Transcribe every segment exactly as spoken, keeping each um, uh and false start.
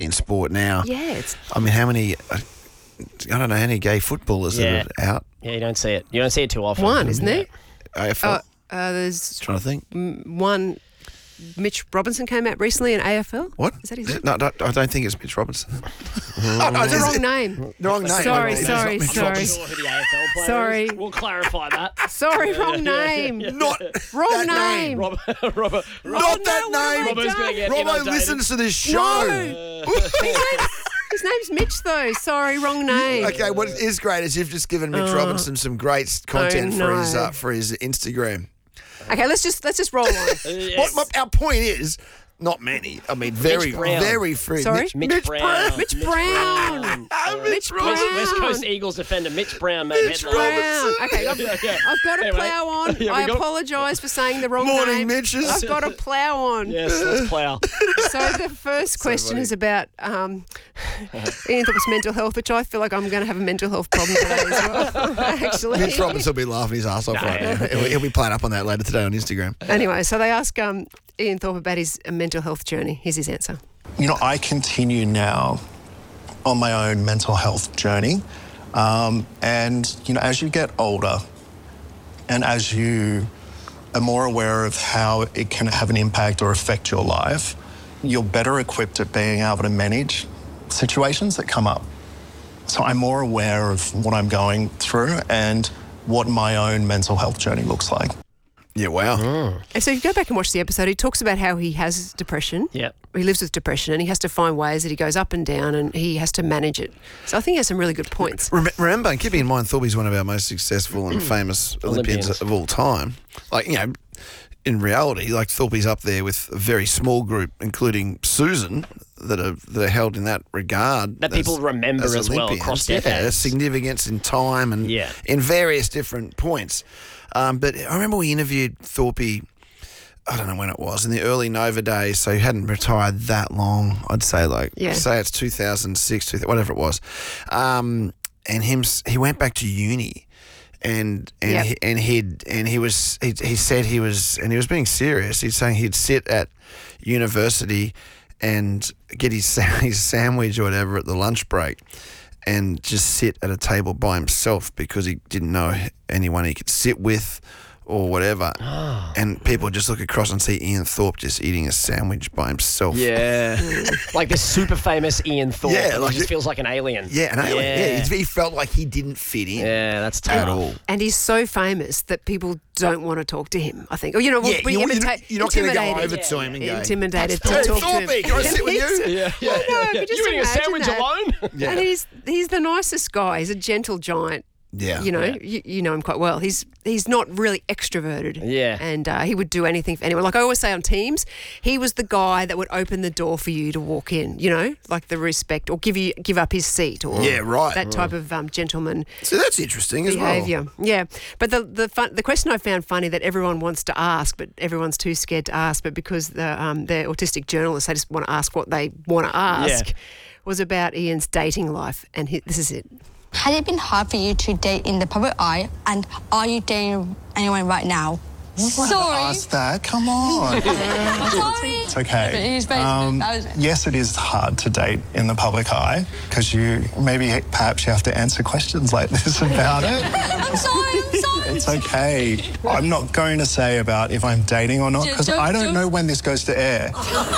in sport now. Yeah, it's... I mean, how many... I don't know how many gay footballers Yeah. that are out. Yeah, you don't see it. You don't see it too often. One, isn't there? A F L. Uh, uh, there's trying to think. one... Mitch Robinson came out recently in A F L. What? Is that his name? No, no, I don't think it's Mitch Robinson. Oh, no, it's the wrong name. The wrong name. Sorry, It's sorry, not Mitch sorry. Robinson. Sure who the A F L player Sorry. is. We'll clarify that. Sorry, wrong name. Not Wrong that name. Robert, Robert, Not no, that what have I name. Robo's going to get Robbo inundated. listens to this show. No. His, name's, his name's Mitch, though. Sorry, wrong name. Okay, what is great is you've just given Mitch Robinson some great content oh, for no. his uh, for his Instagram. Okay, let's just let's just roll on. What, what our point is, not many. I mean, very, Brown. very few. Sorry? Mitch, Mitch, Mitch Brown. Mitch Brown. Mitch Brown. West, West Coast Eagles defender Mitch Brown made Mitch headlines. Brown. Okay, I've, Yeah, yeah. I've got to Anyway. plough on. Yeah, we I got- apologise for saying the wrong Morning, name. Mitches. I've got to plough on. Yes, let's plough. So the first question is about um, Ian Thorpe's mental health, which I feel like I'm going to have a mental health problem today as well, actually. Mitch Robinson will be laughing his ass off right now. He'll, he'll be playing up on that later today on Instagram. Anyway, so they ask um, Ian Thorpe about his uh, mental health journey. Here's his answer. You know, I continue now on my own mental health journey. Um, and, you know, as you get older and as you are more aware of how it can have an impact or affect your life, you're better equipped at being able to manage situations that come up. So I'm more aware of what I'm going through and what my own mental health journey looks like. Yeah, wow. And so if you go back and watch the episode, he talks about how he has depression. Yep. He lives with depression and he has to find ways that he goes up and down and he has to manage it. So I think he has some really good points. Rem- Remember, and keeping in mind, Thorpe's one of our most successful and famous Olympians, Olympians. of all time. Like, you know, in reality, like Thorpe's up there with a very small group, including Susan, that are that are held in that regard. That people remember as well Olympians. across Yeah, decades. significance in time and Yeah. in various different points. Um, but I remember we interviewed Thorpe, I don't know when it was, in the early Nova days, so he hadn't retired that long. I'd say like, Yeah. say it's two thousand six, two thousand, whatever it was. Um, and him, he went back to uni. And and Yep. he, and he'd and he was he, he said he was and he was being serious. He's saying he'd sit at university and get his sa- his sandwich or whatever at the lunch break, and just sit at a table by himself because he didn't know anyone he could sit with or whatever. And people would just look across and see Ian Thorpe just eating a sandwich by himself. Yeah. Like this super famous Ian Thorpe. Yeah, Yeah, like he just it- feels like an alien. Yeah, an alien. Yeah, Yeah. he he felt like he didn't fit in Yeah, that's tough. at all. And he's so famous that people don't want to talk to him, I think. Or, you know, Yeah, be you're, you're imita- not, you're not going to go intimidated. over to him and go, Intimidated to Hey, talk Thorpe, to him. can I sit with you? Yeah, yeah. I know, I could just you eating a imagine sandwich that. alone? Yeah. And he's he's the nicest guy. He's a gentle giant. Yeah. You know, Yeah. you, you know him quite well. He's he's not really extroverted. Yeah. And uh, he would do anything for anyone. Like I always say on teams, he was the guy that would open the door for you to walk in, you know, like the respect or give you give up his seat or Yeah, right. that type of um, gentleman So that's interesting as well. behaviour. Yeah. But the the fun, the question I found funny that everyone wants to ask, but everyone's too scared to ask, but because the um, they're autistic journalists, they just want to ask what they want to ask, Yeah. was about Ian's dating life. And he, this is it. Has it been hard for you to date in the public eye? And are you dating anyone right now? Sorry. Ask that. Come on. Sorry. It's okay. He's very- Um, that was- yes, it is hard to date in the public eye because you maybe perhaps you have to answer questions like this about it. I'm sorry. I'm sorry. It's okay. I'm not going to say about if I'm dating or not because Don't- I don't don't- know when this goes to air.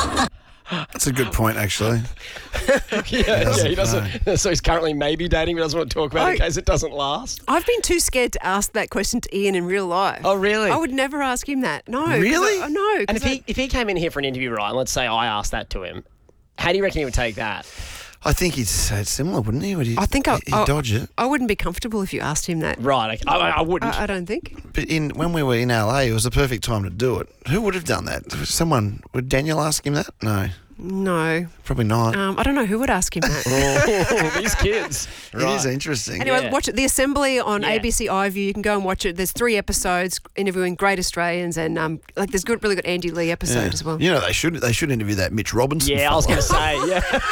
That's a good point, actually. yeah, yeah, doesn't he doesn't. So he's currently maybe dating, but doesn't want to talk about it in I- case it doesn't last. I've been too scared to ask that question to Ian in real life. Oh, really? I would never ask him that. No. 'cause Really? I, no. And 'cause if he if he came in here for an interview, right, and let's say I asked that to him, how do you reckon he would take that? I think he'd say it's similar, wouldn't he? Would he I, I think I, he'd I, dodge it. I wouldn't be comfortable if you asked him that. Right, okay. I, I I wouldn't. I, I don't think. But in when we were in L A, it was the perfect time to do it. Who would have done that? Someone would Daniel ask him that? No, No. probably not. Um, I don't know who would ask him that. oh, these kids. It is interesting. Anyway, Yeah. watch it. The Assembly on Yeah. A B C iView. You can go and watch it. There's three episodes interviewing great Australians, and um, like there's good, really good Andy Lee episode Yeah. as well. You know they should they should interview that Mitch Robinson. Yeah, I was fella. going to say,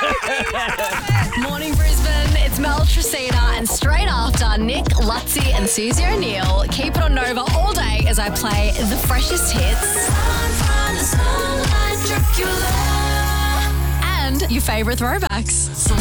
yeah. Morning Brisbane, it's Mel Tresina, and straight after Nick, Lutzi and Susie O'Neill. Keep it on Nova all day as I play the freshest hits. and your favourite throwbacks.